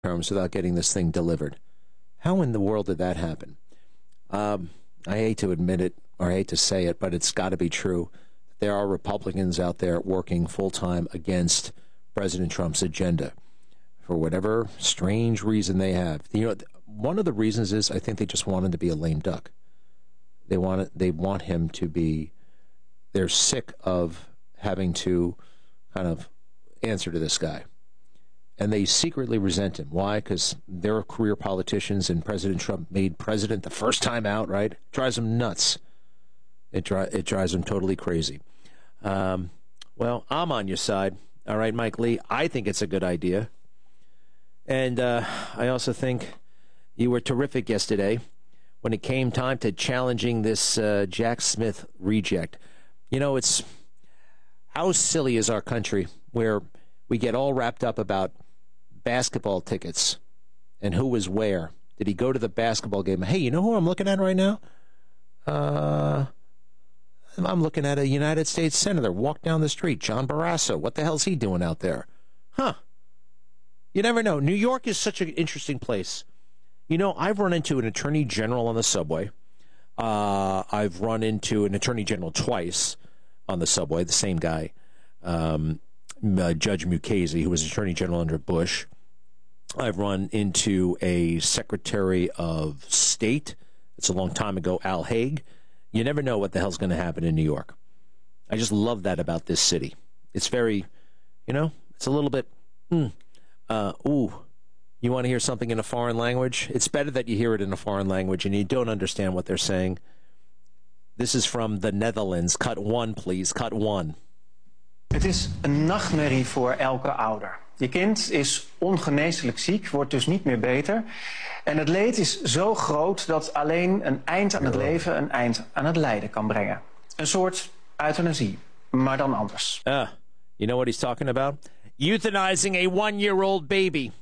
terms without getting this thing delivered. How in the world did that happen? I hate to admit it, or I hate to say it, but it's got to be true. There are Republicans out there working full-time against President Trump's agenda for whatever strange reason they have. You know, one of the reasons is I think they just want him to be a lame duck. They want him to be, they're sick of having to kind of answer to this guy. And they secretly resent him. Why? Because they're career politicians, and President Trump made president the first time out, right? Drives them nuts. It drives them totally crazy. Well, I'm on your side. All right, Mike Lee. I think it's a good idea. And I also think you were terrific yesterday when it came time to challenging this Jack Smith reject. You know, it's how silly is our country where we get all wrapped up about basketball tickets and who was where. Did he go to the basketball game? Hey, you know who I'm looking at right now? I'm looking at a United States Senator walk down the street, John Barrasso. What the hell's he doing out there? Huh. You never know. New York is such an interesting place. You know, I've run into an attorney general on the subway. I've run into an attorney general twice on the subway, the same guy, Judge Mukasey, who was attorney general under Bush. I've run into a Secretary of State. It's a long time ago, Al Haig. You never know what the hell's going to happen in New York. I just love that about this city. It's very, you know, it's a little bit, you want to hear something in a foreign language? It's better that you hear it in a foreign language and you don't understand what they're saying. This is from the Netherlands. Cut 1, please. Cut 1. Het is een nachtmerrie voor elke ouder. Je kind is ongeneeslijk ziek, wordt dus niet meer beter. En het leed is zo groot dat alleen een eind aan het leven een eind aan het lijden kan brengen. Een soort euthanasie, maar dan anders. You know what he's talking about? Euthanizing a 1-year-old baby.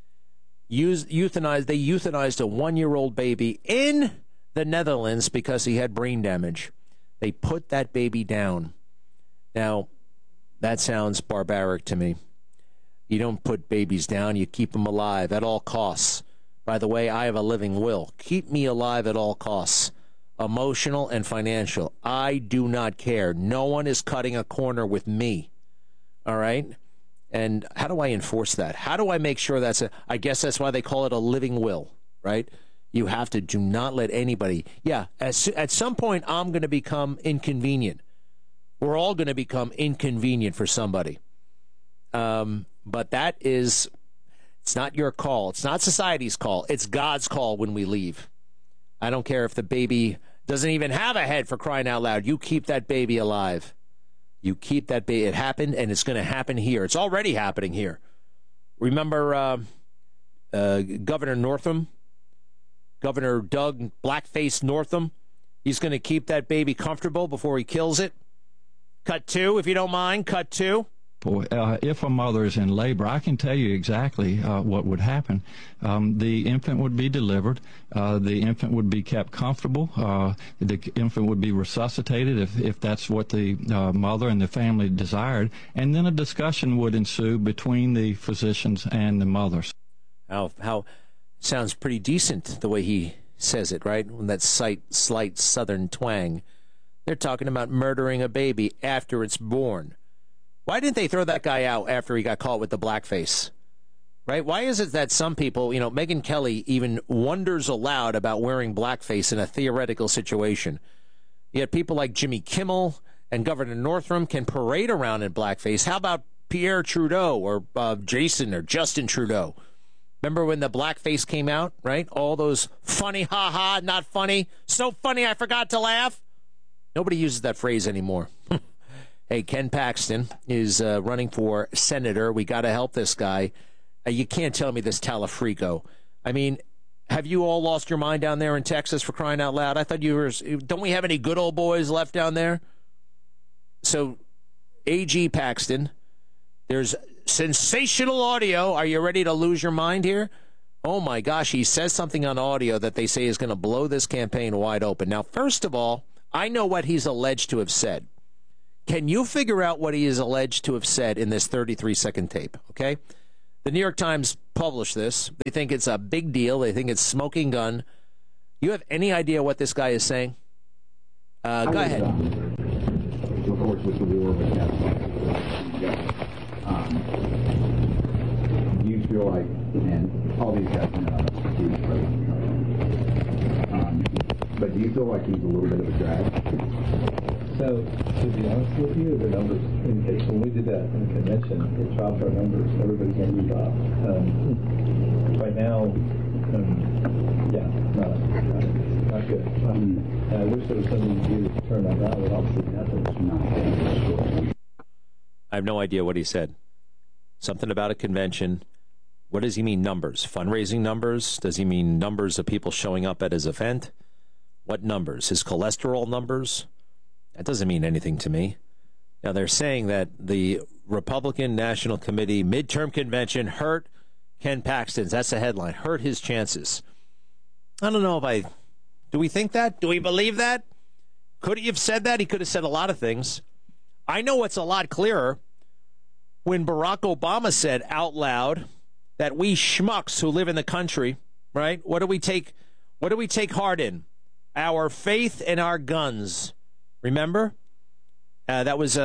They euthanized a 1-year-old baby in the Netherlands because he had brain damage. They put that baby down. Now, that sounds barbaric to me. You don't put babies down. You keep them alive at all costs. By the way, I have a living will. Keep me alive at all costs, emotional and financial. I do not care. No one is cutting a corner with me. All right? And how do I enforce that? How do I make sure I guess that's why they call it a living will, right? You have to do not let anybody. Yeah, at some point, I'm going to become inconvenient. We're all going to become inconvenient for somebody. But that is, it's not your call. It's not society's call. It's God's call when we leave. I don't care if the baby doesn't even have a head, for crying out loud. You keep that baby alive. You keep that baby. It happened, and it's going to happen here. It's already happening here. Remember Governor Northam? Governor Doug Blackface Northam? He's going to keep that baby comfortable before he kills it. Cut 2, if you don't mind. Cut 2. If a mother is in labor, I can tell you exactly what would happen. The infant would be delivered. The infant would be kept comfortable. The infant would be resuscitated if that's what the mother and the family desired. And then a discussion would ensue between the physicians and the mothers. How sounds pretty decent the way he says it, right? With that slight southern twang. They're talking about murdering a baby after it's born. Why didn't they throw that guy out after he got caught with the blackface? Right? Why is it that some people, Megyn Kelly even wonders aloud about wearing blackface in a theoretical situation? Yet people like Jimmy Kimmel and Governor Northam can parade around in blackface. How about Pierre Trudeau or Jason or Justin Trudeau? Remember when the blackface came out, right? All those funny, ha-ha, not funny, so funny I forgot to laugh. Nobody uses that phrase anymore. Hey, Ken Paxton is running for senator. We got to help this guy. You can't tell me this Talafrico. I mean, have you all lost your mind down there in Texas, for crying out loud? I thought don't we have any good old boys left down there? So, AG Paxton, there's sensational audio. Are you ready to lose your mind here? Oh, my gosh, he says something on audio that they say is going to blow this campaign wide open. Now, first of all, I know what he's alleged to have said. Can you figure out what he is alleged to have said in this 33-second tape, okay? The New York Times published this. They think it's a big deal. They think it's smoking gun. You have any idea what this guy is saying? Go ahead. Of course, with the war, but do you feel like, and all these guys know he's President Trump, but do you feel like he's a little bit of a drag? So, to be honest with you, the numbers indicate when we did that in the convention, it dropped our numbers. Everybody's going to move up. Right now, not good. I wish there was something to do to turn that around, but obviously nothing's not. I have no idea what he said. Something about a convention. What does he mean, numbers? Fundraising numbers? Does he mean numbers of people showing up at his event? What numbers? His cholesterol numbers? That doesn't mean anything to me. Now, they're saying that the Republican National Committee midterm convention hurt Ken Paxton's. That's the headline. Hurt his chances. I don't know if do we think that? Do we believe that? Could he have said that? He could have said a lot of things. I know what's a lot clearer. When Barack Obama said out loud that we schmucks who live in the country, right? What do we take heart in? Our faith and our guns. Remember? That was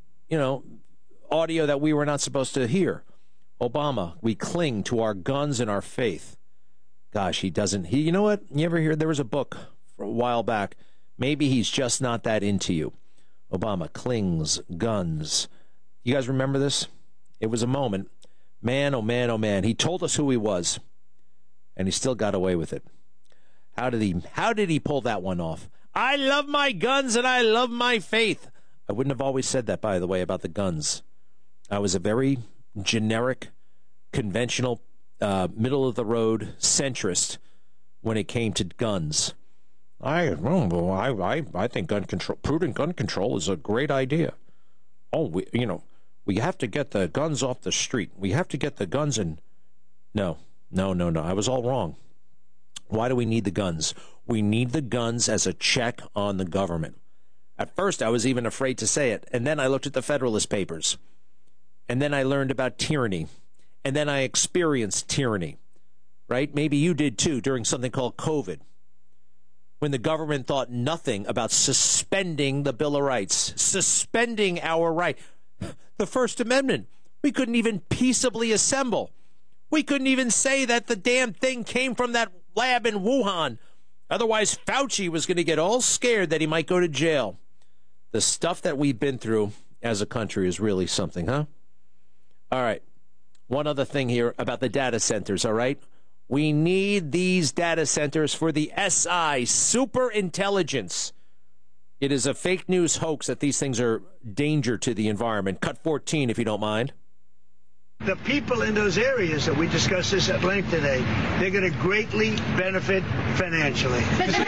audio that we were not supposed to hear. Obama, we cling to our guns and our faith. Gosh, he doesn't. You know what? You ever hear? There was a book for a while back. Maybe he's just not that into you. Obama clings, guns. You guys remember this? It was a moment. Man, oh man, oh man. He told us who he was, and he still got away with it. How did he pull that one off? I love my guns and I love my faith. I wouldn't have always said that, by the way, about the guns. I was a very generic, conventional, middle-of-the-road centrist when it came to guns. I think prudent gun control is a great idea. Oh, we have to get the guns off the street. We have to get the guns in. No. I was all wrong. Why do we need the guns? We need the guns as a check on the government. At first, I was even afraid to say it. And then I looked at the Federalist Papers. And then I learned about tyranny. And then I experienced tyranny. Right? Maybe you did too during something called COVID. When the government thought nothing about suspending the Bill of Rights. Suspending our right. The First Amendment. We couldn't even peaceably assemble. We couldn't even say that the damn thing came from that lab in Wuhan. Otherwise, Fauci was going to get all scared that he might go to jail. The stuff that we've been through as a country is really something, huh? All right. One other thing here about the data centers, all right? We need these data centers for the SI, super intelligence. It is a fake news hoax that these things are danger to the environment. Cut 14, if you don't mind. The people in those areas that we discussed this at length today, they're going to greatly benefit financially. Mr.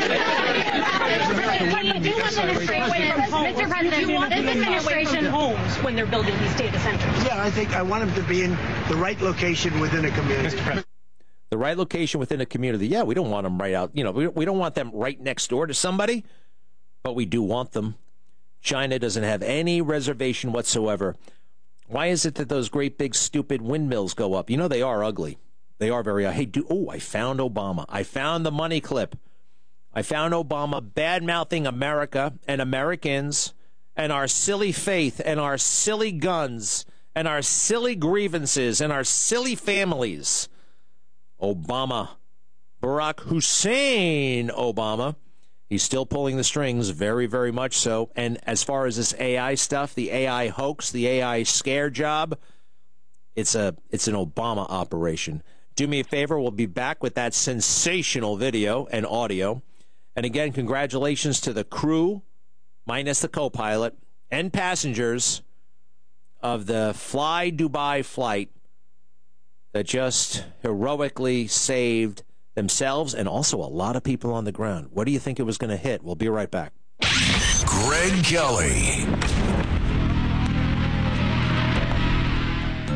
President, do you want this administration homes when they're building these data centers? Yeah, I want them to be in the right location within a community. The right location within a community. Yeah, we don't want them right out. We don't want them right next door to somebody, but we do want them. China doesn't have any reservation whatsoever. Why is it that those great big stupid windmills go up? They are ugly. They are very. I found Obama. I found the money clip. I found Obama bad-mouthing America and Americans and our silly faith and our silly guns and our silly grievances and our silly families. Obama. Barack Hussein Obama. He's still pulling the strings, very, very much so. And as far as this AI stuff, the AI hoax, the AI scare job, it's an Obama operation. Do me a favor, we'll be back with that sensational video and audio. And again, congratulations to the crew, minus the co-pilot, and passengers of the Fly Dubai flight that just heroically saved themselves and also a lot of people on the ground. What do you think it was going to hit? We'll be right back. Greg Kelly.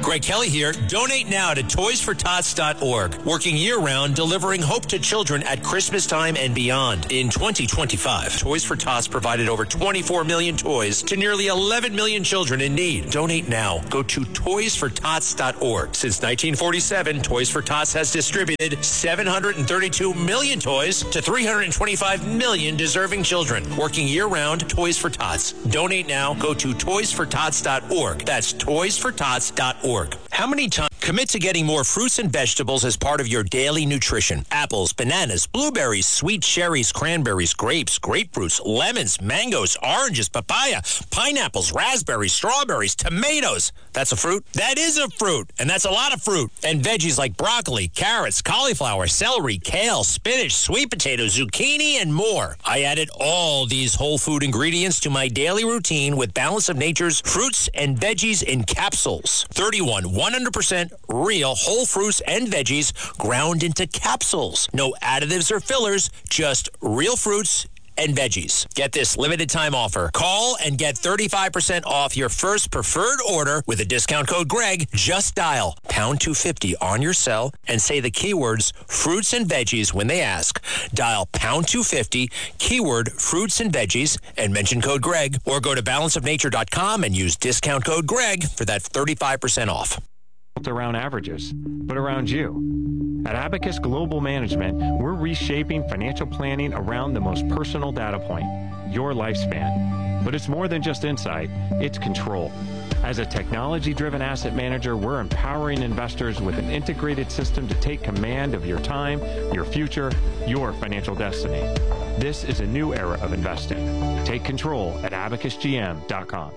Greg Kelly here. Donate now to toysfortots.org. Working year-round, delivering hope to children at Christmas time and beyond. In 2025, Toys for Tots provided over 24 million toys to nearly 11 million children in need. Donate now. Go to toysfortots.org. Since 1947, Toys for Tots has distributed 732 million toys to 325 million deserving children. Working year-round, Toys for Tots. Donate now. Go to toysfortots.org. That's toysfortots.org. How many times commit to getting more fruits and vegetables as part of your daily nutrition? Apples, bananas, blueberries, sweet cherries, cranberries, grapes, grapefruits, lemons, mangoes, oranges, papaya, pineapples, raspberries, strawberries, tomatoes. That's a fruit? That is a fruit, and that's a lot of fruit. And veggies like broccoli, carrots, cauliflower, celery, kale, spinach, sweet potatoes, zucchini, and more. I added all these whole food ingredients to my daily routine with Balance of Nature's fruits and veggies in capsules. 31 100% real whole fruits and veggies ground into capsules. No additives or fillers, just real fruits and veggies. Get this limited time offer. Call and get 35% off your first preferred order with the discount code Greg. Just dial pound 250 on your cell and say the keywords fruits and veggies when they ask. Dial pound 250, keyword fruits and veggies, and mention code Greg, or go to balanceofnature.com and use discount code Greg for that 35% off. Around averages, but around you. At Abacus Global Management, we're reshaping financial planning around the most personal data point, your lifespan. But it's more than just insight, it's control. As a technology-driven asset manager, we're empowering investors with an integrated system to take command of your time, your future, your financial destiny. This is a new era of investing. Take control at abacusgm.com.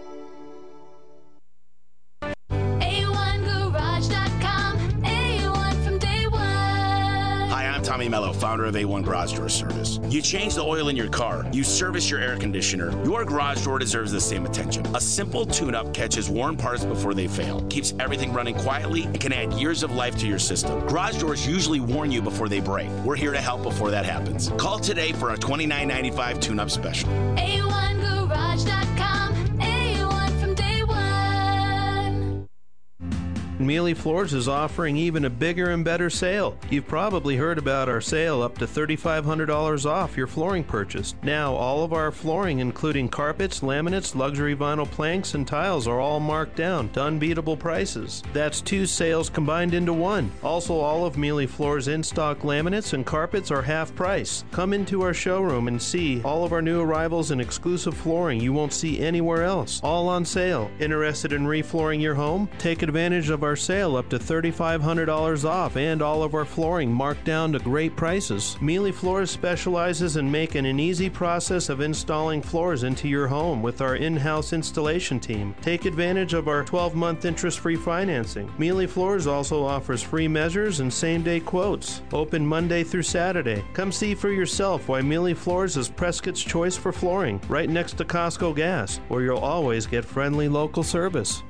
Tommy Mello, founder of A1 Garage Door Service. You change the oil in your car, you service your air conditioner, your garage door deserves the same attention. A simple tune-up catches worn parts before they fail, keeps everything running quietly, and can add years of life to your system. Garage doors usually warn you before they break. We're here to help before that happens. Call today for a $29.95 tune-up special. A1Garage.com. A1 from day one. Mealy Floors is offering even a bigger and better sale. You've probably heard about our sale up to $3,500 off your flooring purchase. Now, all of our flooring, including carpets, laminates, luxury vinyl planks, and tiles, are all marked down to unbeatable prices. That's two sales combined into one. Also, all of Mealy Floors in-stock laminates and carpets are half price. Come into our showroom and see all of our new arrivals and exclusive flooring you won't see anywhere else. All on sale. Interested in reflooring your home? Take advantage of our sale up to $3,500 off and all of our flooring marked down to great prices. Mealy Floors specializes in making an easy process of installing floors into your home with our in-house installation team. Take advantage of our 12-month interest-free financing. Mealy Floors also offers free measures and same-day quotes. Open Monday through Saturday. Come see for yourself why Mealy Floors is Prescott's choice for flooring, right next to Costco Gas, where you'll always get friendly local service.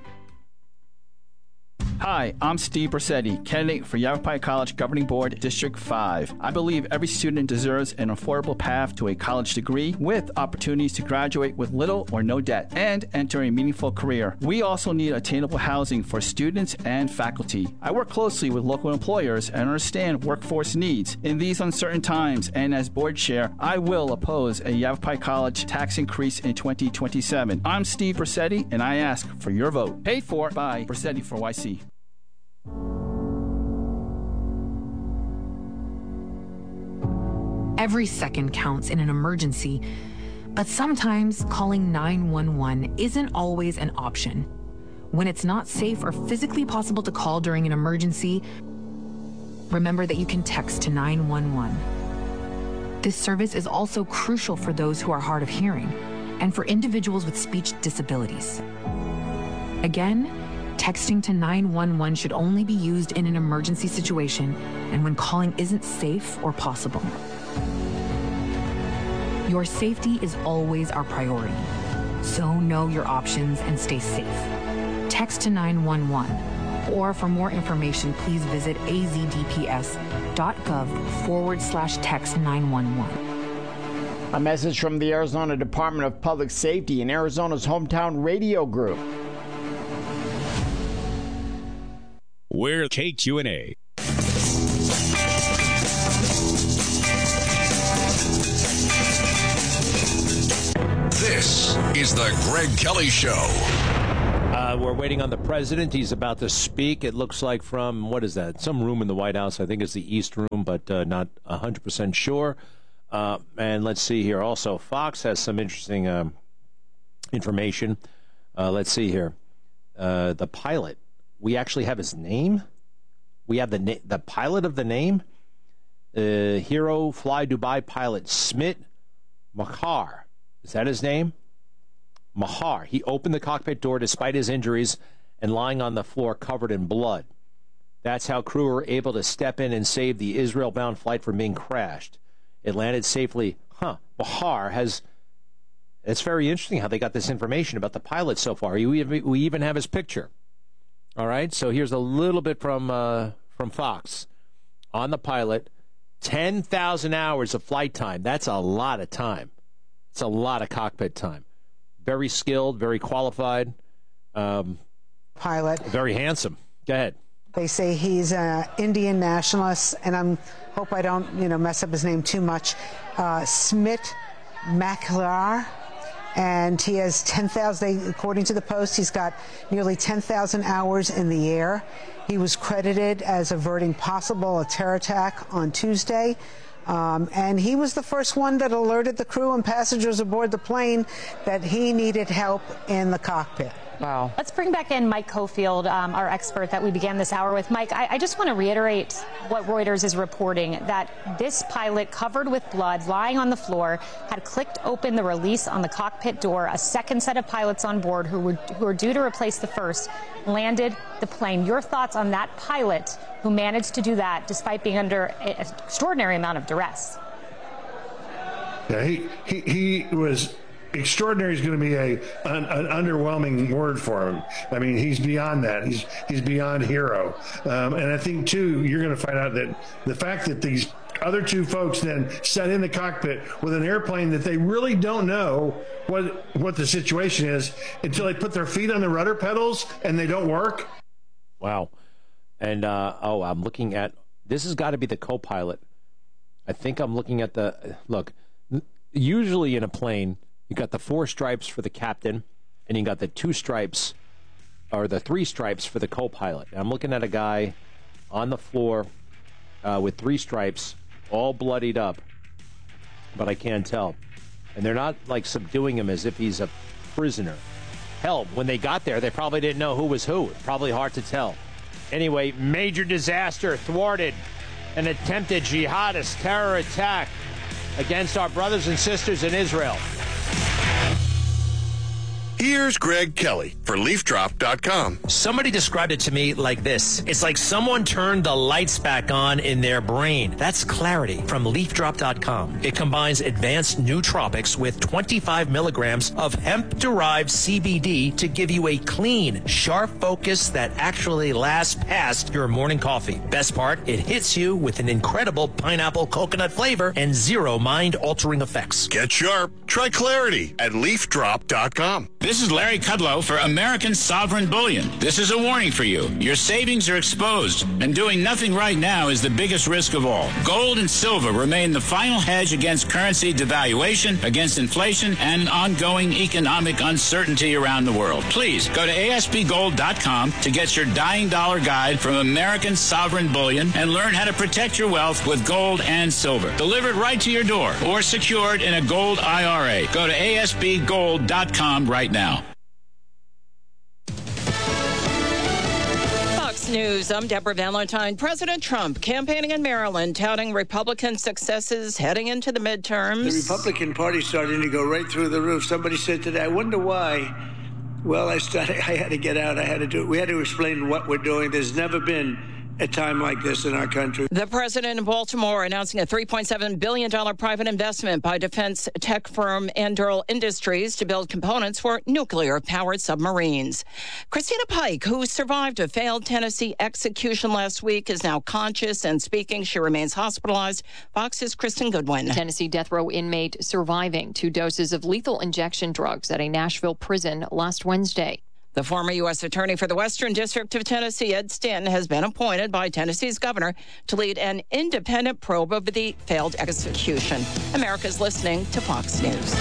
Hi, I'm Steve Brissetti, candidate for Yavapai College Governing Board District 5. I believe every student deserves an affordable path to a college degree with opportunities to graduate with little or no debt and enter a meaningful career. We also need attainable housing for students and faculty. I work closely with local employers and understand workforce needs. In these uncertain times and as board chair, I will oppose a Yavapai College tax increase in 2027. I'm Steve Brissetti, and I ask for your vote. Paid for by Brissetti for YC. Every second counts in an emergency, but sometimes calling 911 isn't always an option. When it's not safe or physically possible to call during an emergency, remember that you can text to 911. This service is also crucial for those who are hard of hearing and for individuals with speech disabilities. Again, texting to 911 should only be used in an emergency situation and when calling isn't safe or possible. Your safety is always our priority, so know your options and stay safe. Text to 911, or for more information, please visit azdps.gov/text 911. A message from the Arizona Department of Public Safety and Arizona's Hometown Radio Group. We're KQNA. This is the Greg Kelly Show. We're waiting on the president. He's about to speak. It looks like from, what is that? Some room in the White House. I think it's the East Room, but not 100% sure. And let's see here. Also, Fox has some interesting information. Let's see here. The pilot. We actually have his name. We have the pilot of the name. Hero Fly Dubai pilot Smit Mahar. Is that his name? Mahar. He opened the cockpit door despite his injuries and lying on the floor covered in blood. That's how crew were able to step in and save the Israel-bound flight from being crashed. It landed safely. Mahar has... It's very interesting how they got this information about the pilot so far. We even have his picture. All right, so here's a little bit from Fox. On the pilot, 10,000 hours of flight time. That's a lot of time. It's a lot of cockpit time. Very skilled, very qualified. Pilot. Very handsome. Go ahead. They say he's an Indian nationalist, and I hope I don't, mess up his name too much. Smit Mahar. And he has 10,000, according to the Post, he's got nearly 10,000 hours in the air. He was credited as averting a terror attack on Tuesday. And he was the first one that alerted the crew and passengers aboard the plane that he needed help in the cockpit. Wow. Let's bring back in Mike Cofield, our expert that we began this hour with. Mike, I just want to reiterate what Reuters is reporting, that this pilot, covered with blood, lying on the floor, had clicked open the release on the cockpit door. A second set of pilots on board who were due to replace the first landed the plane. Your thoughts on that pilot who managed to do that despite being under an extraordinary amount of duress? Yeah, he was... Extraordinary is going to be an underwhelming word for him. I mean, he's beyond that. He's beyond hero. And I think, too, you're going to find out that the fact that these other two folks then sat in the cockpit with an airplane that they really don't know what the situation is until they put their feet on the rudder pedals and they don't work. Wow. And, I'm looking at, this has got to be the co-pilot. I think I'm looking at look, usually in a plane, you got the 4 stripes for the captain, and you got the 2 stripes, or the 3 stripes for the co-pilot. And I'm looking at a guy on the floor with 3 stripes, all bloodied up, but I can't tell. And they're not, like, subduing him as if he's a prisoner. Hell, when they got there, they probably didn't know who was who. It's probably hard to tell. Anyway, major disaster thwarted. An attempted jihadist terror attack against our brothers and sisters in Israel. Here's Greg Kelly for LeafDrop.com. Somebody described it to me like this. It's like someone turned the lights back on in their brain. That's Clarity from LeafDrop.com. It combines advanced nootropics with 25 milligrams of hemp-derived CBD to give you a clean, sharp focus that actually lasts past your morning coffee. Best part, it hits you with an incredible pineapple coconut flavor and 0 mind-altering effects. Get sharp. Try Clarity at LeafDrop.com. This is Larry Kudlow for American Sovereign Bullion. This is a warning for you. Your savings are exposed, and doing nothing right now is the biggest risk of all. Gold and silver remain the final hedge against currency devaluation, against inflation, and ongoing economic uncertainty around the world. Please go to ASPGold.com to get your dying dollar guide from American Sovereign Bullion and learn how to protect your wealth with gold and silver. Delivered right to your door or secured in a gold IRA. Go to ASPGold.com right now. Fox News, I'm Deborah Valentine. President Trump campaigning in Maryland, touting Republican successes heading into the midterms. The Republican Party starting to go right through the roof. Somebody said today, I wonder why. Well, I had to get out. I had to do it. We had to explain what we're doing. There's never been a time like this in our country. The president in Baltimore announcing a $3.7 billion private investment by defense tech firm Anduril Industries to build components for nuclear-powered submarines. Christina Pike, who survived a failed Tennessee execution last week, is now conscious and speaking. She remains hospitalized. Fox's Kristen Goodwin. Tennessee death row inmate surviving 2 doses of lethal injection drugs at a Nashville prison last Wednesday. The former U.S. Attorney for the Western District of Tennessee, Ed Stanton, has been appointed by Tennessee's governor to lead an independent probe of the failed execution. America's listening to Fox News.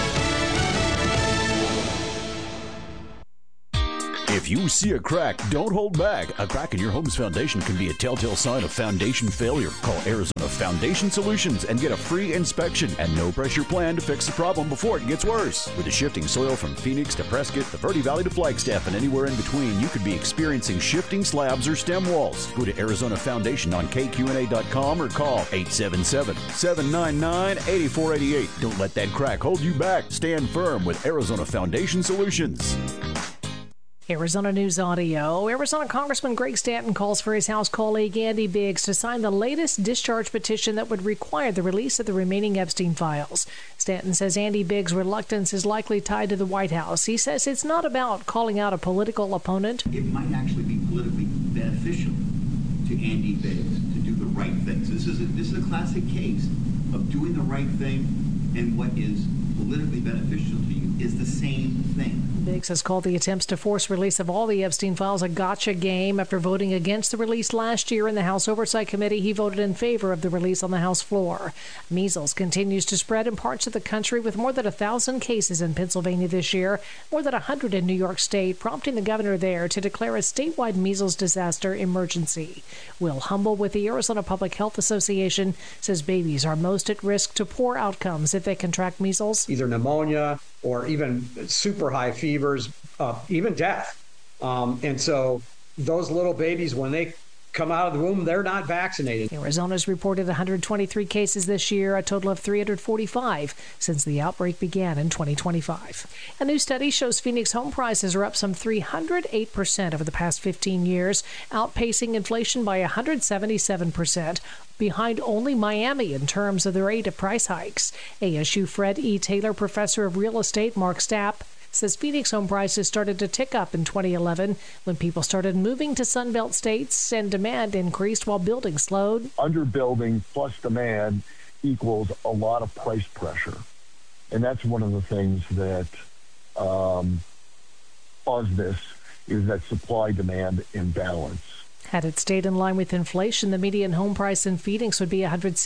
If you see a crack, don't hold back. A crack in your home's foundation can be a telltale sign of foundation failure. Call Arizona Foundation Solutions and get a free inspection and no-pressure plan to fix the problem before it gets worse. With the shifting soil from Phoenix to Prescott, the Verde Valley to Flagstaff, and anywhere in between, you could be experiencing shifting slabs or stem walls. Go to Arizona Foundation on KQNA.com or call 877-799-8488. Don't let that crack hold you back. Stand firm with Arizona Foundation Solutions. Arizona News Audio. Arizona Congressman Greg Stanton calls for his House colleague Andy Biggs to sign the latest discharge petition that would require the release of the remaining Epstein files. Stanton says Andy Biggs' reluctance is likely tied to the White House. He says it's not about calling out a political opponent. It might actually be politically beneficial to Andy Biggs to do the right things. This is a classic case of doing the right thing, and what is politically beneficial to you is the same thing. Biggs has called the attempts to force release of all the Epstein files a gotcha game. After voting against the release last year in the House Oversight Committee, he voted in favor of the release on the House floor. Measles continues to spread in parts of the country, with more than 1,000 cases in Pennsylvania this year, more than 100 in New York State, prompting the governor there to declare a statewide measles disaster emergency. Will Humble with the Arizona Public Health Association says babies are most at risk to poor outcomes if they contract measles. Either pneumonia or even super high fevers, even death. And so those little babies, when they come out of the womb, they're not vaccinated. Arizona's reported 123 cases this year, a total of 345 since the outbreak began in 2025. A new study shows Phoenix home prices are up some 308% over the past 15 years, outpacing inflation by 177%. Behind only Miami in terms of the rate of price hikes. ASU Fred E. Taylor Professor of Real Estate Mark Stapp says Phoenix home prices started to tick up in 2011 when people started moving to Sunbelt states and demand increased while building slowed. Underbuilding plus demand equals a lot of price pressure. And that's one of the things that caused this, is that supply-demand imbalance. Had it stayed in line with inflation, the median home price in Phoenix would be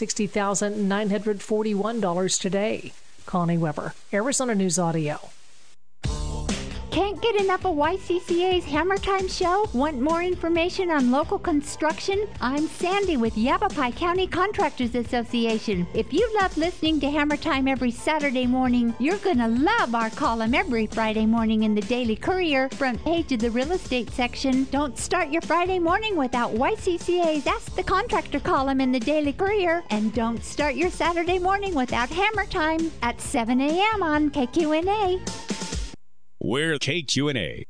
$160,941 today. Connie Weber, Arizona News Audio. Can't get enough of YCCA's Hammer Time show? Want more information on local construction? I'm Sandy with Yavapai County Contractors Association. If you love listening to Hammer Time every Saturday morning, you're going to love our column every Friday morning in the Daily Courier, front page of the real estate section. Don't start your Friday morning without YCCA's Ask the Contractor column in the Daily Courier. And don't start your Saturday morning without Hammer Time at 7 a.m. on KQNA. We're KQNA.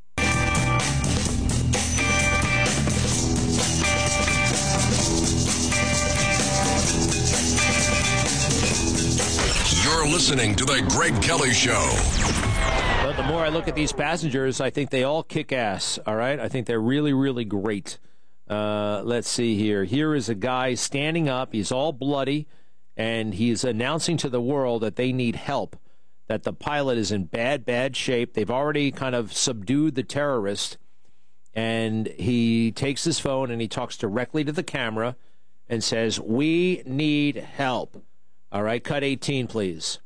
You're listening to The Greg Kelly Show. But the more I look at these passengers, I think they all kick ass, all right? I think they're really, really great. Let's see here. Here is a guy standing up. He's all bloody, and he's announcing to the world that they need help, that the pilot is in bad shape. They've already kind of subdued the terrorist. And he takes his phone and he talks directly to the camera and says, "We need help." All right, cut 18, please.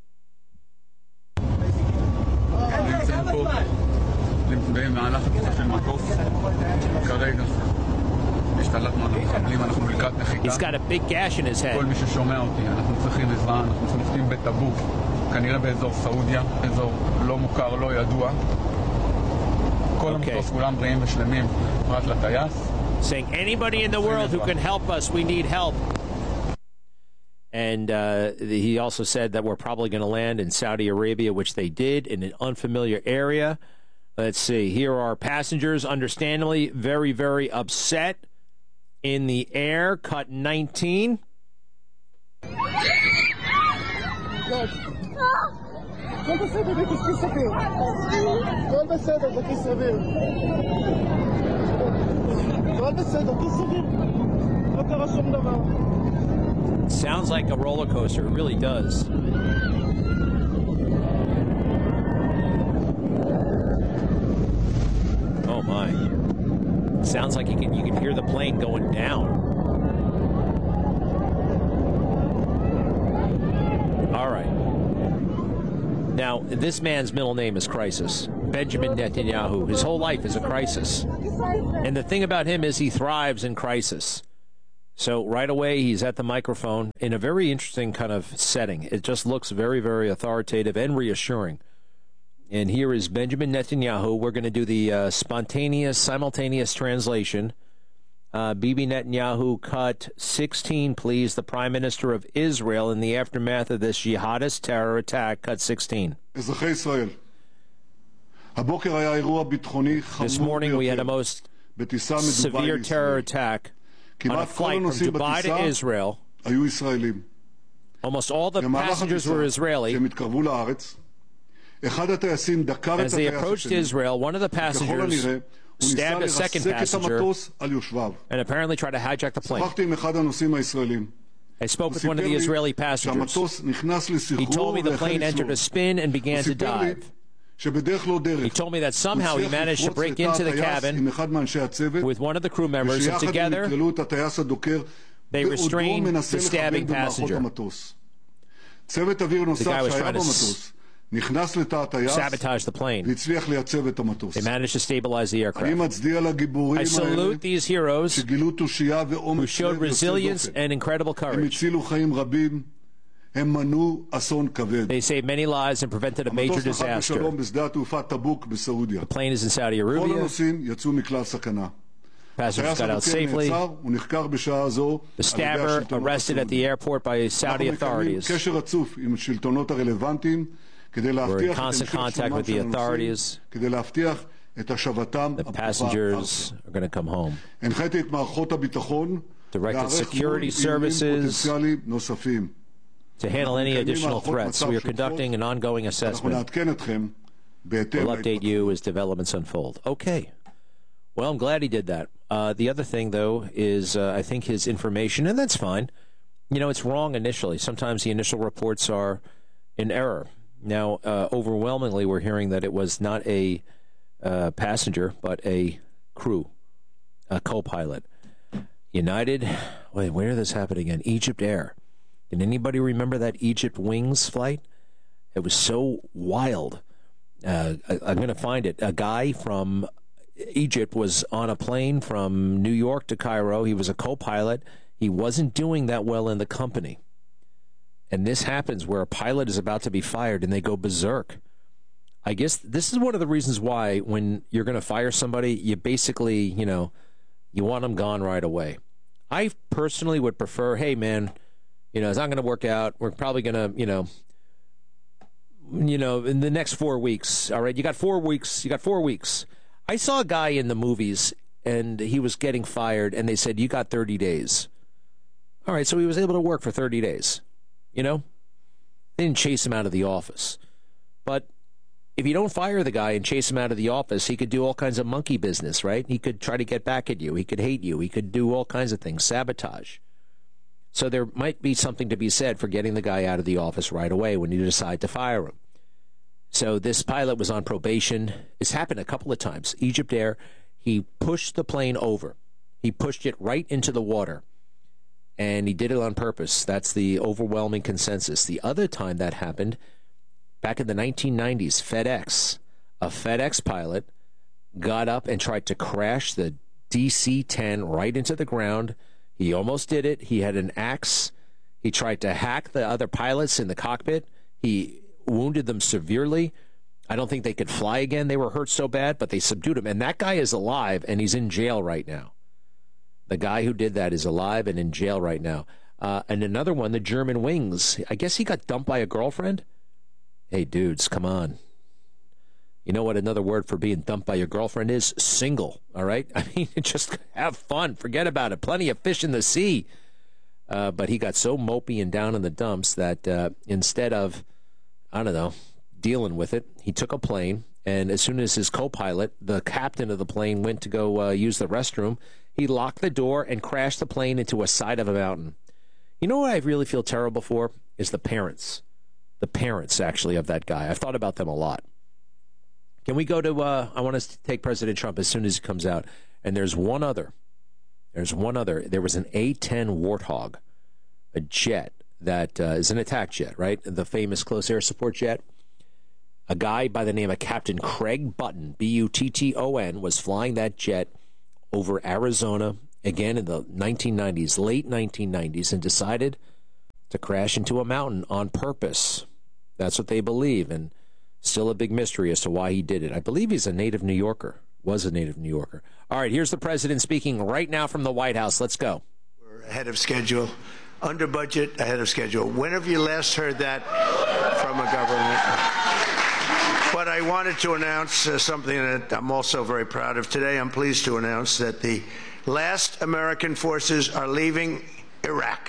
He's got a big gash in his head. כנראה באזור סעודיה, אזור לא מוכר, לא ידוע. כל המטוס כולם בריאים ושלמים, פרט לטייס. Saying anybody in the world who can help us, we need help. And he also said that we're probably going to land in Saudi Arabia, which they did, in an unfamiliar area. Let's see. Here are passengers, understandably very, very upset in the air. Cut 19. הכל בסדר, זה כספי סביר. הכל בסדר, זה כספי סביר. הכל בסדר, כספי סביר. לא קרה שום דבר. Sounds like a roller coaster. It really does. my. Sounds like you can hear the plane going down. All right. Now, this man's middle name is Crisis. Benjamin Netanyahu. His whole life is a crisis. And the thing about him is he thrives in crisis. So right away, he's at the microphone in a very interesting kind of setting. It just looks very, very authoritative and reassuring. And here is Benjamin Netanyahu. We're going to do the simultaneous translation. Bibi Netanyahu cut 16, please. The Prime Minister of Israel, in the aftermath of this jihadist terror attack, cut 16. This morning we had a most severe terror attack on a flight from Dubai to Israel. Almost all the passengers were Israeli. As they approached Israel, one of the passengers stabbed a second passenger and apparently tried to hijack the plane. I spoke with one of the Israeli passengers. He told me the plane entered a spin and began to dive. He told me that somehow he managed to break into the cabin with one of the crew members, and together they restrained the stabbing passenger. The guy was trying to sabotage the plane. They managed to stabilize the aircraft. I salute these heroes who showed resilience and incredible courage. They saved many lives and prevented a major disaster. The plane is in Saudi Arabia. Passengers got out safely. The stabber arrested at the airport by Saudi authorities. We're in constant contact with the authorities. The passengers are going to come home. Directed security services to handle any additional threats. We are conducting an ongoing assessment. We'll update you as developments unfold. Okay. Well, I'm glad he did that. The other thing, though, is I think his information, and that's fine. You know, it's wrong initially. Sometimes the initial reports are in error. Now, overwhelmingly, we're hearing that it was not a passenger, but a crew, a co-pilot. United, wait, where did this happen again? Egypt Air. Can anybody remember that Egypt Wings flight? It was so wild. I'm going to find it. A guy from Egypt was on a plane from New York to Cairo. He was a co-pilot. He wasn't doing that well in the company. And this happens where a pilot is about to be fired and they go berserk. I guess this is one of the reasons why when you're going to fire somebody, you basically, you want them gone right away. I personally would prefer, hey, man, it's not going to work out. We're probably going to, in the next 4 weeks. All right, you got 4 weeks. I saw a guy in the movies and he was getting fired and they said, you got 30 days. All right, so he was able to work for 30 days. They didn't chase him out of the office. But if you don't fire the guy and chase him out of the office, he could do all kinds of monkey business, right? He could try to get back at you. He could hate you. He could do all kinds of things, sabotage. So there might be something to be said for getting the guy out of the office right away when you decide to fire him. So this pilot was on probation. It's happened a couple of times. Egypt Air, he pushed the plane over. He pushed it right into the water. And he did it on purpose. That's the overwhelming consensus. The other time that happened, back in the 1990s, a FedEx pilot got up and tried to crash the DC-10 right into the ground. He almost did it. He had an axe. He tried to hack the other pilots in the cockpit. He wounded them severely. I don't think they could fly again. They were hurt so bad, but they subdued him. And that guy is alive, and he's in jail right now. The guy who did that is alive and in jail right now. And another one, the German Wings. I guess he got dumped by a girlfriend. Hey, dudes, come on. You know what another word for being dumped by your girlfriend is? Single, all right? I mean, just have fun. Forget about it. Plenty of fish in the sea. But he got so mopey and down in the dumps that instead of, dealing with it, he took a plane. And as soon as his co-pilot, the captain of the plane, went to go use the restroom, he locked the door and crashed the plane into a side of a mountain. You know what I really feel terrible for? Is the parents. The parents, actually, of that guy. I've thought about them a lot. Can we go to, I want us to take President Trump as soon as he comes out. And there's one other. There was an A-10 Warthog, a jet that is an attack jet, right? The famous close air support jet. A guy by the name of Captain Craig Button, B-U-T-T-O-N, was flying that jet over Arizona, again in the 1990s, late 1990s, and decided to crash into a mountain on purpose. That's what they believe, and still a big mystery as to why he did it. I believe he's a native New Yorker, was a native New Yorker. All right, here's the president speaking right now from the White House. Let's go. We're ahead of schedule, under budget, ahead of schedule. When have you last heard that from a government? But I wanted to announce something that I'm also very proud of today. I'm pleased to announce that the last American forces are leaving Iraq.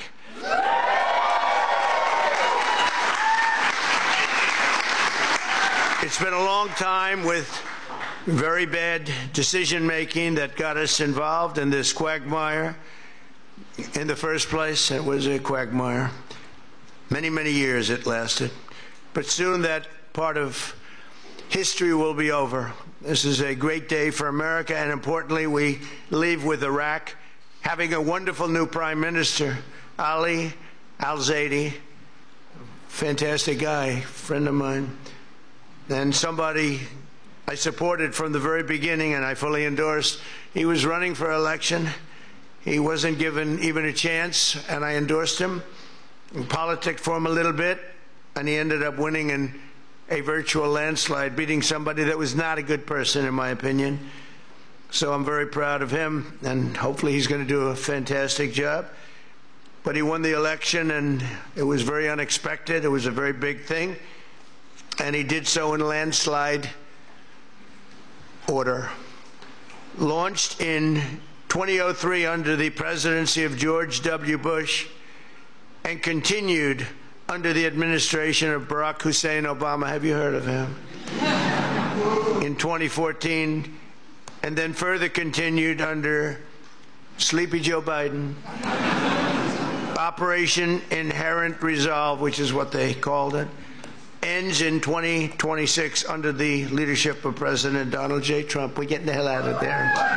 It's been a long time with very bad decision-making that got us involved in this quagmire. In the first place, it was a quagmire. Many, many years it lasted. But soon that part of history will be over. This is a great day for America, and importantly, we leave with Iraq having a wonderful new Prime Minister, Ali Al-Zaidi, fantastic guy, friend of mine, and somebody I supported from the very beginning and I fully endorsed. He was running for election. He wasn't given even a chance, and I endorsed him. Politicked for him a little bit, and he ended up winning in a virtual landslide, beating somebody that was not a good person, in my opinion. So I'm very proud of him, and hopefully he's going to do a fantastic job. But he won the election, and it was very unexpected. It was a very big thing, and he did so in landslide order. Launched in 2003 under the presidency of George W. Bush, and continued under the administration of Barack Hussein Obama. Have you heard of him? In 2014, and then further continued under Sleepy Joe Biden. Operation Inherent Resolve, which is what they called it, ends in 2026 under the leadership of President Donald J. Trump. We're getting the hell out of there.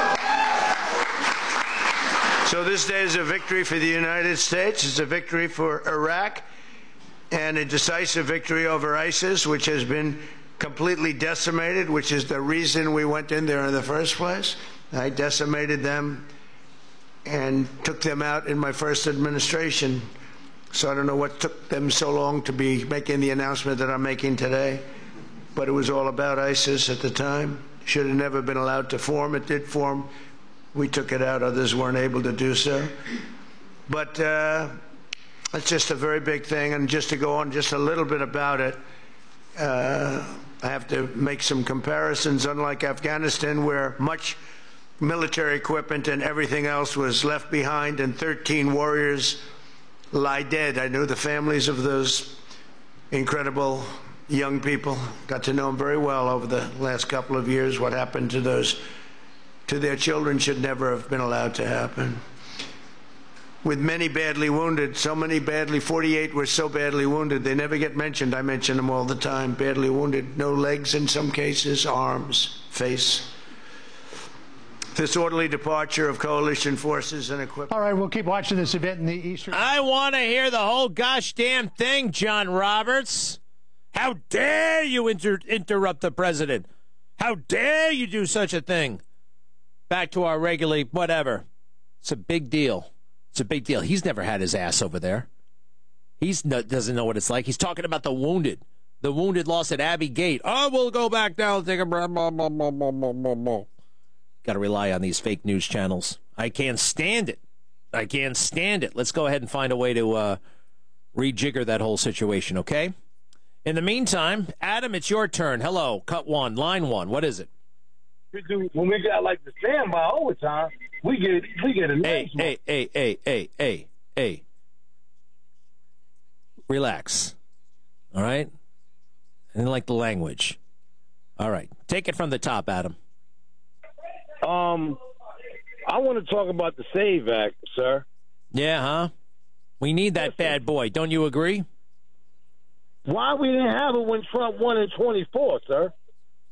So this day is a victory for the United States. It's a victory for Iraq, and a decisive victory over ISIS, which has been completely decimated, which is the reason we went in there in the first place. I decimated them and took them out in my first administration. So I don't know what took them so long to be making the announcement that I'm making today, but it was all about ISIS at the time. Should have never been allowed to form. It did form. We took it out. Others weren't able to do so. But it's just a very big thing, and just to go on just a little bit about it, I have to make some comparisons. Unlike Afghanistan, where much military equipment and everything else was left behind and 13 warriors lie dead. I knew the families of those incredible young people, got to know them very well over the last couple of years. What happened to those, to their children, should never have been allowed to happen. With many badly wounded, so many badly, 48 were so badly wounded, they never get mentioned. I mention them all the time. Badly wounded, no legs in some cases, arms, face. This orderly departure of coalition forces and equipment. All right, we'll keep watching this event in the Eastern. I want to hear the whole gosh damn thing, John Roberts. How dare you interrupt the president? How dare you do such a thing? Back to our regularly, whatever. It's a big deal. It's a big deal. He's never had his ass over there. He doesn't know what it's like. He's talking about the wounded. The wounded lost at Abbey Gate. Oh, we'll go back now and take a breath. Got to rely on these fake news channels. I can't stand it. I can't stand it. Let's go ahead and find a way to rejigger that whole situation, okay? In the meantime, Adam, it's your turn. Hello, cut one, line one. What is it? When we got like the standby overtime, we get a nice one. Hey. Relax. All right? I didn't like the language. All right. Take it from the top, Adam. I want to talk about the SAVE Act, sir. Yeah, huh? We need that bad boy. Don't you agree? Why we didn't have it when Trump won in 24, sir?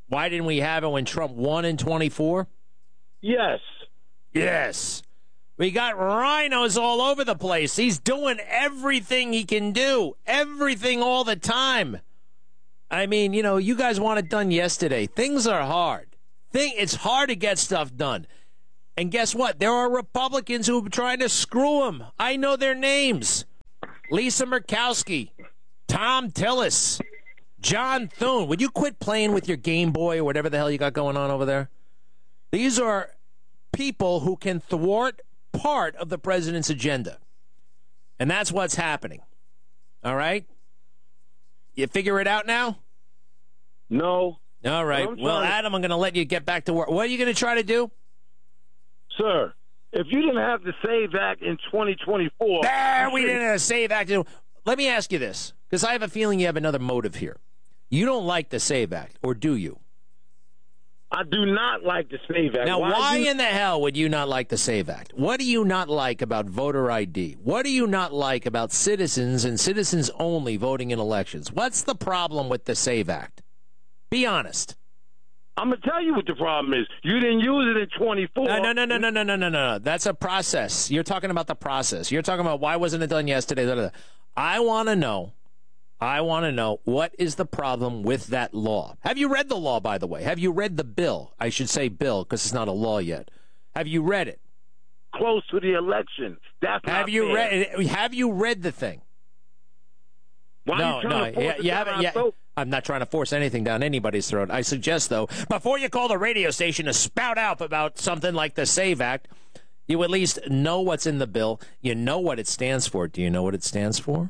Why didn't we have it when Trump won in 24? Yes. Yes. We got rhinos all over the place. He's doing everything he can do. Everything all the time. I mean, you guys want it done yesterday. Things are hard. It's hard to get stuff done. And guess what? There are Republicans who are trying to screw him. I know their names. Lisa Murkowski, Tom Tillis, John Thune. Would you quit playing with your Game Boy or whatever the hell you got going on over there? These are people who can thwart part of the president's agenda. And that's what's happening. All right? You figure it out now? No. All right. Well, Adam, I'm going to let you get back to work. What are you going to try to do? Sir, if you didn't have the SAVE Act in 2024... we didn't have the SAVE Act. Let me ask you this, because I have a feeling you have another motive here. You don't like the SAVE Act, or do you? I do not like the SAVE Act. Now, why in the hell would you not like the SAVE Act? What do you not like about voter ID? What do you not like about citizens and citizens only voting in elections? What's the problem with the SAVE Act? Be honest. I'm going to tell you what the problem is. You didn't use it in 24. No. That's a process. You're talking about the process. You're talking about why wasn't it done yesterday? I want to know what is the problem with that law. Have you read the law, by the way? Have you read the bill? I should say bill because it's not a law yet. Have you read it? Close to the election. That's have you read the thing? Why are you trying to force it down our throat? I'm not trying to force anything down anybody's throat. I suggest, though, before you call the radio station to spout out about something like the SAVE Act, you at least know what's in the bill. You know what it stands for. Do you know what it stands for?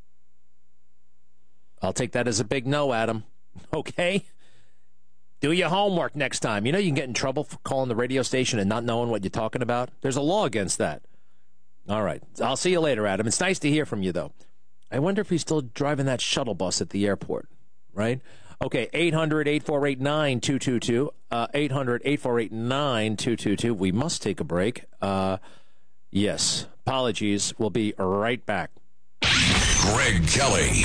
I'll take that as a big no, Adam. Okay? Do your homework next time. You know you can get in trouble for calling the radio station and not knowing what you're talking about? There's a law against that. All right. I'll see you later, Adam. It's nice to hear from you, though. I wonder if he's still driving that shuttle bus at the airport, right? Okay, 800-848-9222. 800-848-9222. We must take a break. Yes. Apologies. We'll be right back. Greg Kelly.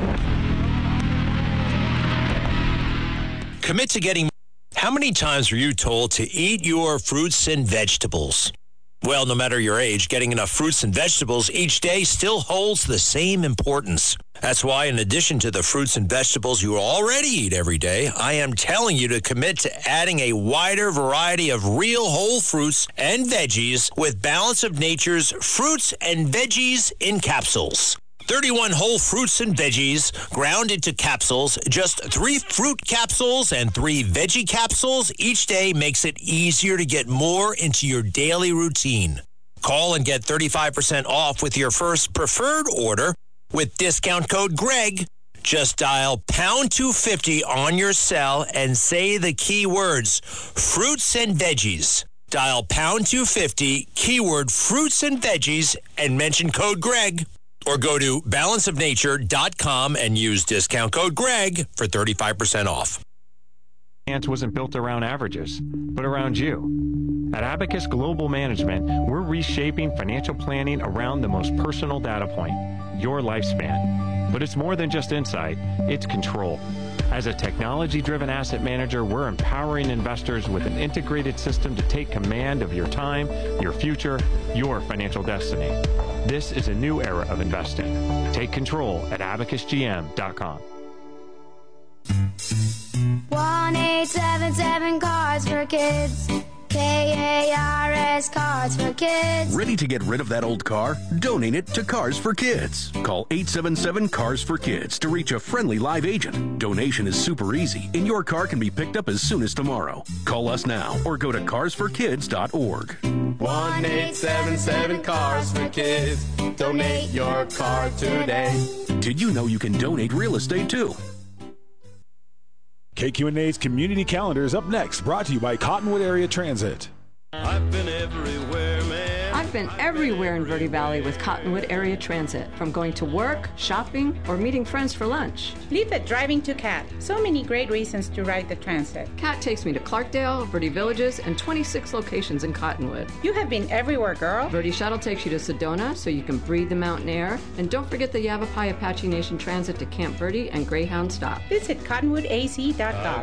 Commit to getting... How many times were you told to eat your fruits and vegetables? Well, no matter your age, getting enough fruits and vegetables each day still holds the same importance. That's why, in addition to the fruits and vegetables you already eat every day, I am telling you to commit to adding a wider variety of real whole fruits and veggies with Balance of Nature's Fruits and Veggies in Capsules. 31 whole fruits and veggies ground into capsules. Just 3 fruit capsules and 3 veggie capsules each day makes it easier to get more into your daily routine. Call and get 35% off with your first preferred order with discount code GREG. Just dial pound 250 on your cell and say the key words, fruits and veggies. Dial pound 250, keyword fruits and veggies, and mention code GREG. Or go to balanceofnature.com and use discount code GREG for 35% off. Finance wasn't built around averages, but around you. At Abacus Global Management, we're reshaping financial planning around the most personal data point, your lifespan. But it's more than just insight, it's control. As a technology-driven asset manager, we're empowering investors with an integrated system to take command of your time, your future, your financial destiny. This is a new era of investing. Take control at abacusgm.com. 1-877 Cards for Kids. KARS Cards for Kids. Ready to get rid of that old car? Donate it to Cars for Kids. Call 877 Cars for Kids to reach a friendly live agent. Donation is super easy, and your car can be picked up as soon as tomorrow. Call us now or go to carsforkids.org. 1-877 Cars for Kids. Donate your car today. Did you know you can donate real estate too? KQNA's Community Calendar is up next, brought to you by Cottonwood Area Transit. I've been everywhere, man. I'm I've been everywhere in Verde Valley with Cottonwood Area Transit, from going to work, shopping, or meeting friends for lunch. Leave it driving to CAT. So many great reasons to ride the transit. CAT takes me to Clarkdale, Verde Villages, and 26 locations in Cottonwood. You have been everywhere, girl. Verde Shuttle takes you to Sedona so you can breathe the mountain air. And don't forget the Yavapai Apache Nation Transit to Camp Verde and Greyhound Stop. Visit cottonwoodac.gov.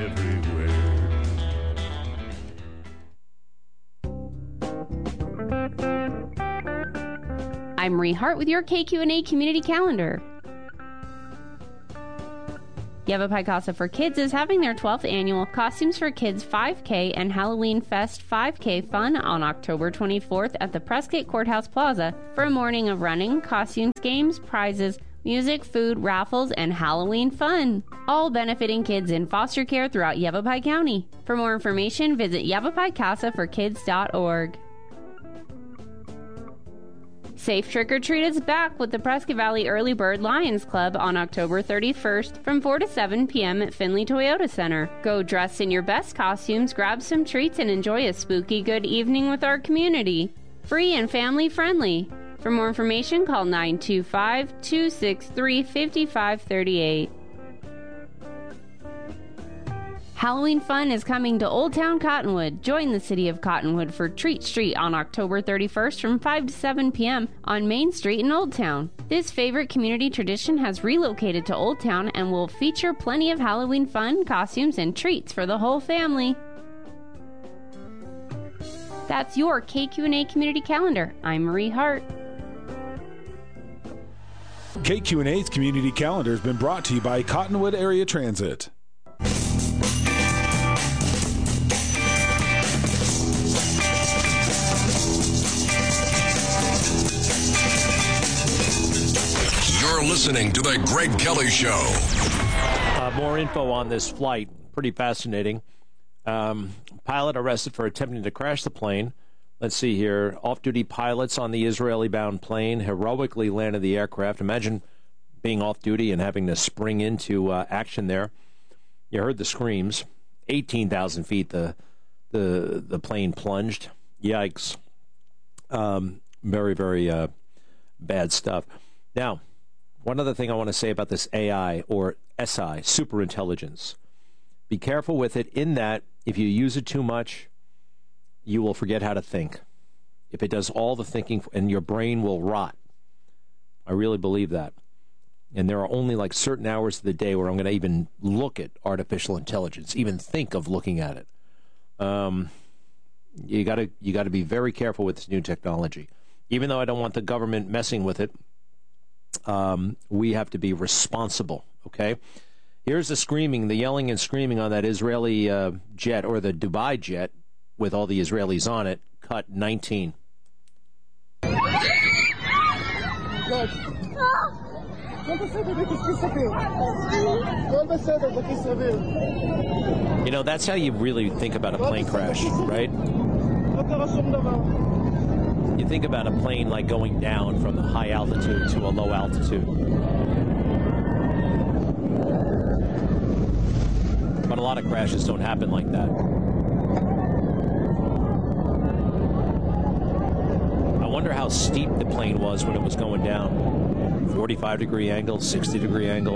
I'm Marie Hart with your KQ&A Community Calendar. Yavapai Casa for Kids is having their 12th annual Costumes for Kids 5K and Halloween Fest 5K fun on October 24th at the Prescott Courthouse Plaza for a morning of running, costumes, games, prizes, music, food, raffles, and Halloween fun, all benefiting kids in foster care throughout Yavapai County. For more information, visit YavapaiCasaForKids.org. Safe Trick or Treat is back with the Prescott Valley Early Bird Lions Club on October 31st from 4 to 7 p.m. at Finley Toyota Center. Go dressed in your best costumes, grab some treats, and enjoy a spooky good evening with our community. Free and family friendly. For more information, call 925-263-5538. Halloween fun is coming to Old Town Cottonwood. Join the city of Cottonwood for Treat Street on October 31st from 5 to 7 p.m. on Main Street in Old Town. This favorite community tradition has relocated to Old Town and will feature plenty of Halloween fun, costumes, and treats for the whole family. That's your KQ&A Community Calendar. I'm Marie Hart. KQ&A's Community Calendar has been brought to you by Cottonwood Area Transit. You're listening to The Greg Kelly Show. More info on this flight. Pretty fascinating. Pilot arrested for attempting to crash the plane. Let's see here. Off-duty pilots on the Israeli-bound plane heroically landed the aircraft. Imagine being off-duty and having to spring into action there. You heard the screams. 18,000 feet the plane plunged. Yikes. Very, very bad stuff. Now, one other thing I want to say about this AI or SI, superintelligence. Be careful with it in that if you use it too much, you will forget how to think. If it does all the thinking, and your brain will rot. I really believe that. And there are only like certain hours of the day where I'm going to even look at artificial intelligence, even think of looking at it. You got to be very careful with this new technology. Even though I don't want the government messing with it, we have to be responsible, okay? Here's the screaming, the yelling and screaming on that Israeli jet, or the Dubai jet, with all the Israelis on it. Cut 19. You know, that's how you really think about a plane crash, right? You think about a plane like going down from a high altitude to a low altitude. But a lot of crashes don't happen like that. I wonder how steep the plane was when it was going down. 45-degree angle, 60-degree angle.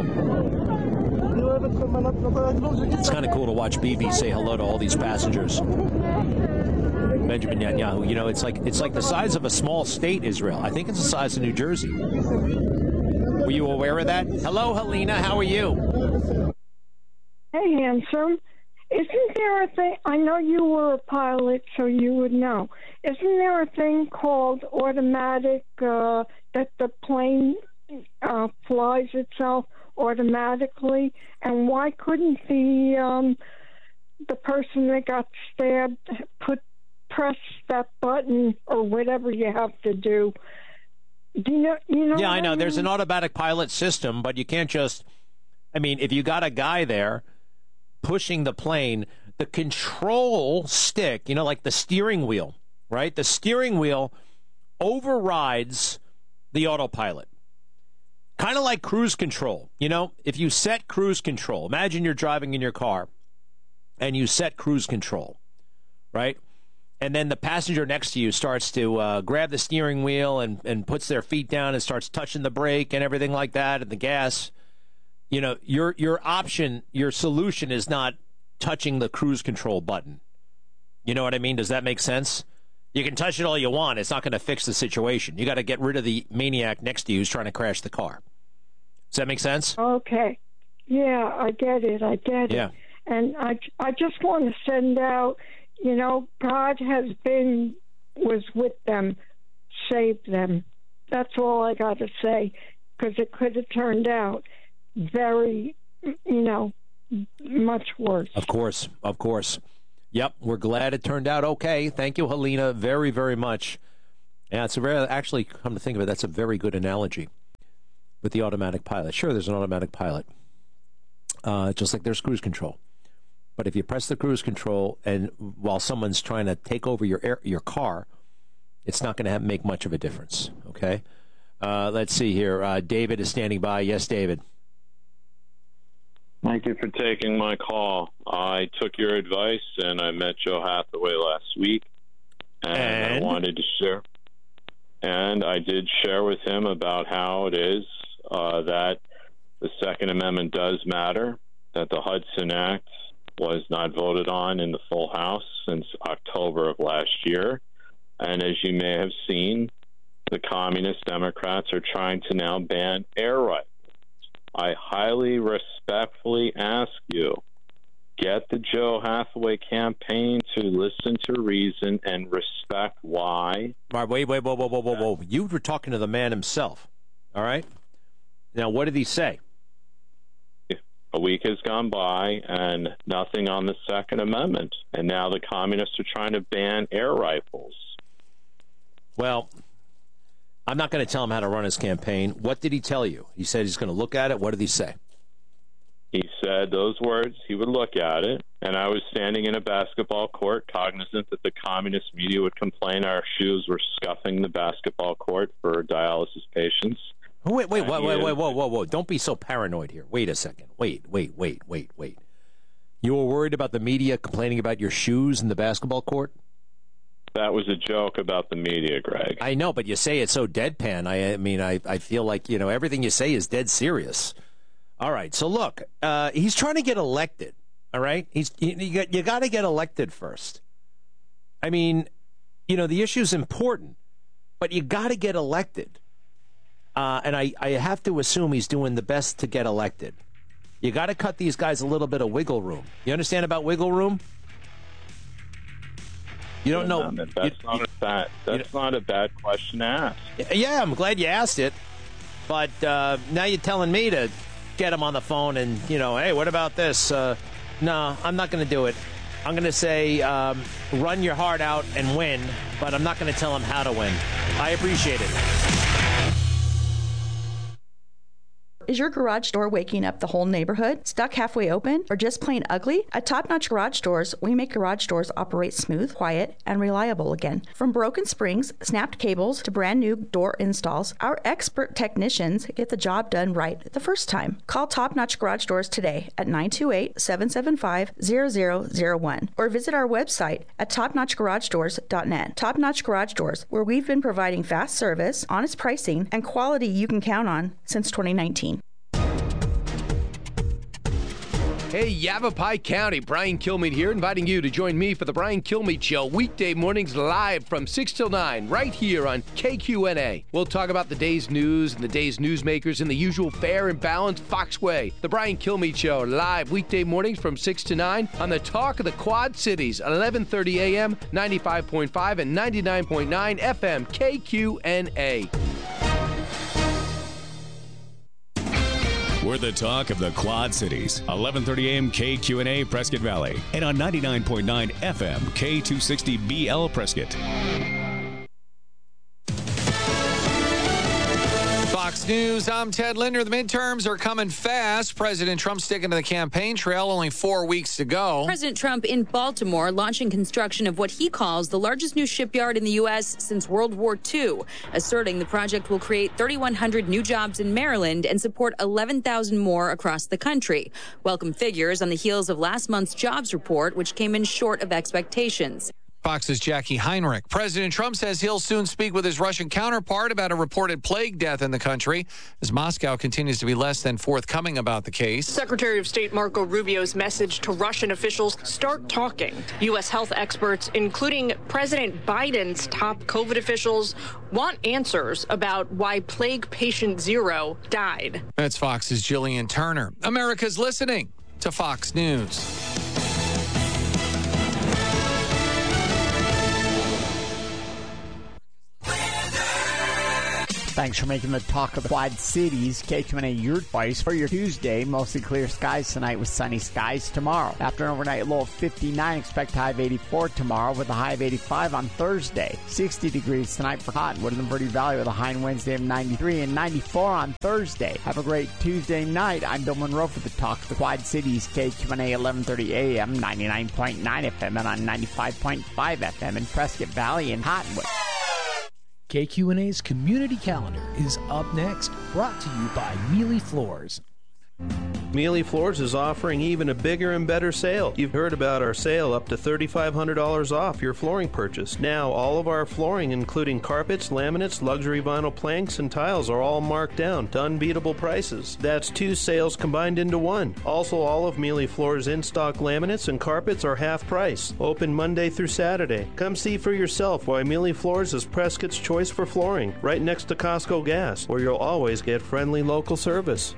It's kind of cool to watch Bibi say hello to all these passengers. Benjamin Netanyahu, you know, it's like the size of a small state, Israel. I think it's the size of New Jersey. Were you aware of that? Hello, Helena. How are you? Hey, handsome. Isn't there a thing? I know you were a pilot, so you would know. Isn't there a thing called automatic that the plane flies itself automatically? And why couldn't the person that got stabbed press that button or whatever you have to do? Do you know? Yeah, I know. There's an automatic pilot system, but you can't just. I mean, if you got a guy there pushing the plane, the control stick, you know, like the steering wheel, right? The steering wheel overrides the autopilot. Kind of like cruise control. You know, if you set cruise control, imagine you're driving in your car and you set cruise control, right? and then the passenger next to you starts to grab the steering wheel and puts their feet down and starts touching the brake and everything like that and the gas, you know, your solution is not touching the cruise control button. You know what I mean? Does that make sense? You can touch it all you want. It's not going to fix the situation. You got to get rid of the maniac next to you who's trying to crash the car. Does that make sense? Okay. Yeah, I get it. Yeah. And I just want to send out, you know, God was with them, saved them. That's all I got to say, because it could have turned out very, you know, much worse. Of course. Yep, we're glad it turned out okay. Thank you, Helena, very, very much. Yeah, actually, come to think of it, that's a very good analogy with the automatic pilot. Sure, there's an automatic pilot, just like there's cruise control. But if you press the cruise control and while someone's trying to take over your car, it's not going to make much of a difference, okay? Let's see here. David is standing by. Yes, David. Thank you for taking my call. I took your advice, and I met Joe Hathaway last week, and I wanted to share. And I did share with him about how it is that the Second Amendment does matter, that the Hudson Act was not voted on in the full House since October of last year. And as you may have seen, the Communist Democrats are trying to now ban air rifles. I highly respectfully ask you, get the Joe Hathaway campaign to listen to reason and respect why. All right, wait, whoa. You were talking to the man himself, all right? Now, what did he say? A week has gone by and nothing on the Second Amendment. And now the communists are trying to ban air rifles. Well, I'm not going to tell him how to run his campaign. What did he tell you? He said he's going to look at it. What did he say? He said those words, he would look at it, and I was standing in a basketball court, cognizant that the communist media would complain our shoes were scuffing the basketball court for dialysis patients. Wait, whoa. Don't be so paranoid here. Wait a second. Wait. You were worried about the media complaining about your shoes in the basketball court? That was a joke about the media, Greg. I know, but you say it so deadpan. I mean, I feel like, you know, everything you say is dead serious. All right, so look, he's trying to get elected, all right? You got to get elected first. I mean, you know, the issue's important, but you got to get elected. And I have to assume he's doing the best to get elected. You got to cut these guys a little bit of wiggle room. You understand about wiggle room? You don't know. That's not a bad question to ask. Yeah, I'm glad you asked it. But now you're telling me to get him on the phone and, you know, hey, what about this? No, I'm not going to do it. I'm going to say run your heart out and win, but I'm not going to tell him how to win. I appreciate it. Is your garage door waking up the whole neighborhood? Stuck halfway open? Or just plain ugly? At Top Notch Garage Doors, we make garage doors operate smooth, quiet, and reliable again. From broken springs, snapped cables, to brand new door installs, our expert technicians get the job done right the first time. Call Top Notch Garage Doors today at 928-775-0001 or visit our website at topnotchgaragedoors.net. Top Notch Garage Doors, where we've been providing fast service, honest pricing, and quality you can count on since 2019. Hey, Yavapai County, Brian Kilmeade here, inviting you to join me for the Brian Kilmeade Show, weekday mornings live from 6 till 9, right here on KQNA. We'll talk about the day's news and the day's newsmakers in the usual fair and balanced Fox way. The Brian Kilmeade Show, live weekday mornings from 6 to 9 on the Talk of the Quad Cities, 11:30 a.m., 95.5 and 99.9 FM, KQNA. We're the talk of the Quad Cities, 11:30 a.m. KQNA Prescott Valley, and on 99.9 FM K260BL Prescott. Fox News, I'm Ted Linder. The midterms are coming fast. President Trump sticking to the campaign trail, only 4 weeks to go. President Trump in Baltimore launching construction of what he calls the largest new shipyard in the U.S. since World War II, asserting the project will create 3,100 new jobs in Maryland and support 11,000 more across the country. Welcome figures on the heels of last month's jobs report, which came in short of expectations. Fox's Jackie Heinrich. President Trump says he'll soon speak with his Russian counterpart about a reported plague death in the country, as Moscow continues to be less than forthcoming about the case. Secretary of State Marco Rubio's message to Russian officials: start talking. U.S. health experts, including President Biden's top COVID officials, want answers about why plague patient 0 died. That's Fox's Jillian Turner. America's listening to Fox News. Thanks for making the talk of the Quad Cities. KQNA, your advice for your Tuesday. Mostly clear skies tonight with sunny skies tomorrow. After an overnight low of 59, expect a high of 84 tomorrow with a high of 85 on Thursday. 60 degrees tonight for Cottonwood and the Verde Valley with a high on Wednesday of 93 and 94 on Thursday. Have a great Tuesday night. I'm Bill Monroe for the talk of the Quad Cities. KQNA 1130 AM, 99.9 FM and on 95.5 FM in Prescott Valley and Cottonwood. KQNA's Community Calendar is up next, brought to you by Mealy Floors. Mealy Floors is offering even a bigger and better sale. You've heard about our sale up to $3,500 off your flooring purchase. Now, all of our flooring, including carpets, laminates, luxury vinyl planks, and tiles, are all marked down to unbeatable prices. That's 2 sales combined into one. Also, all of Mealy Floors' in-stock laminates and carpets are half price. Open Monday through Saturday. Come see for yourself why Mealy Floors is Prescott's choice for flooring, right next to Costco Gas, where you'll always get friendly local service.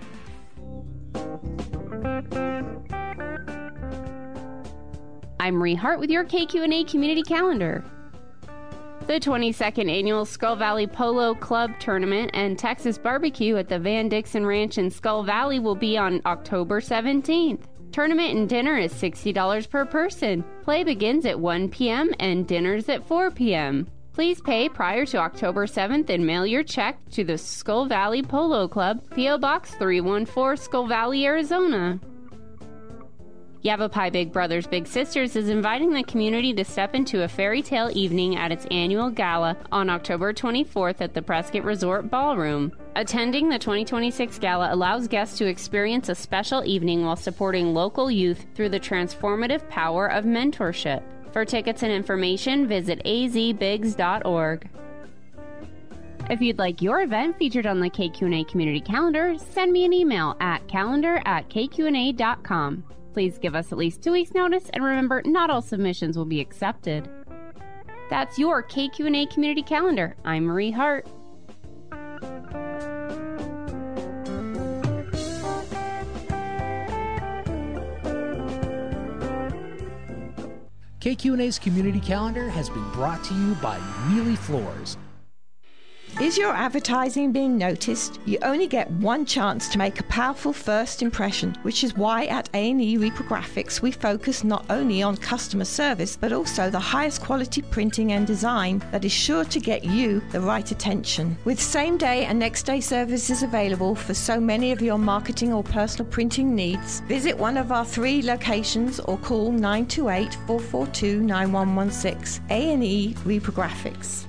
I'm Marie Hart with your KQNA Community Calendar. The 22nd Annual Skull Valley Polo Club Tournament and Texas Barbecue at the Van Dixon Ranch in Skull Valley will be on October 17th. Tournament and dinner is $60 per person. Play begins at 1 p.m. and dinner's at 4 p.m. Please pay prior to October 7th and mail your check to the Skull Valley Polo Club, P.O. Box 314, Skull Valley, Arizona. Yavapai Big Brothers Big Sisters is inviting the community to step into a fairy tale evening at its annual gala on October 24th at the Prescott Resort Ballroom. Attending the 2026 gala allows guests to experience a special evening while supporting local youth through the transformative power of mentorship. For tickets and information, visit azbigs.org. If you'd like your event featured on the KQNA Community Calendar, send me an email at calendar@kqna.com. Please give us at least 2 weeks' notice, and remember, not all submissions will be accepted. That's your KQNA Community Calendar. I'm Marie Hart. KQNA's Community Calendar has been brought to you by Mealy Floors. Is your advertising being noticed? You only get one chance to make a powerful first impression, which is why at A&E Reprographics we focus not only on customer service, but also the highest quality printing and design that is sure to get you the right attention. With same-day and next-day services available for so many of your marketing or personal printing needs, visit one of our 3 locations or call 928-442-9116. A&E Reprographics.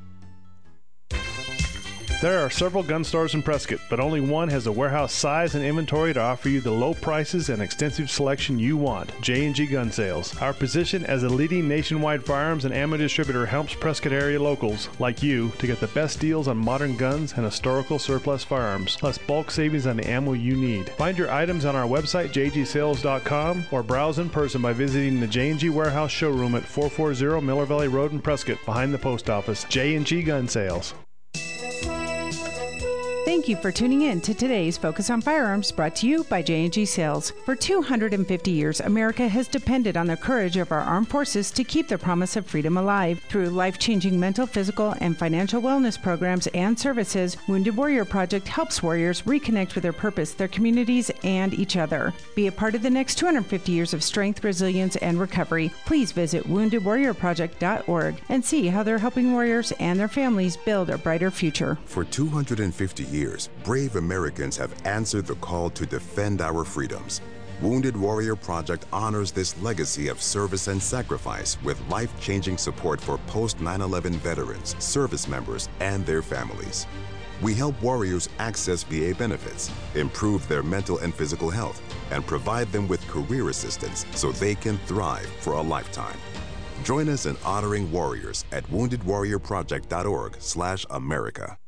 There are several gun stores in Prescott, but only one has the warehouse size and inventory to offer you the low prices and extensive selection you want. J&G Gun Sales. Our position as a leading nationwide firearms and ammo distributor helps Prescott area locals like you to get the best deals on modern guns and historical surplus firearms, plus bulk savings on the ammo you need. Find your items on our website, jgsales.com, or browse in person by visiting the J&G Warehouse showroom at 440 Miller Valley Road in Prescott, behind the post office. J&G Gun Sales. Thank you for tuning in to today's Focus on Firearms, brought to you by J&G Sales. For 250 years, America has depended on the courage of our armed forces to keep the promise of freedom alive. Through life-changing mental, physical, and financial wellness programs and services, Wounded Warrior Project helps warriors reconnect with their purpose, their communities, and each other. Be a part of the next 250 years of strength, resilience, and recovery. Please visit woundedwarriorproject.org and see how they're helping warriors and their families build a brighter future. For 250 years, brave Americans have answered the call to defend our freedoms. Wounded Warrior Project honors this legacy of service and sacrifice with life-changing support for post-9/11 veterans, service members, and their families. We help warriors access VA benefits, improve their mental and physical health, and provide them with career assistance so they can thrive for a lifetime. Join us in honoring warriors at woundedwarriorproject.org/America.